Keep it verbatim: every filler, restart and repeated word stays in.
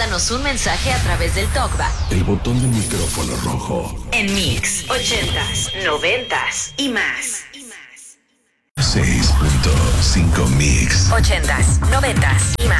mándanos un mensaje a través del TalkBack. El botón del micrófono rojo. En Mix, ochentas, noventas y más. seis punto cinco Mix. Ochentas, noventas y más.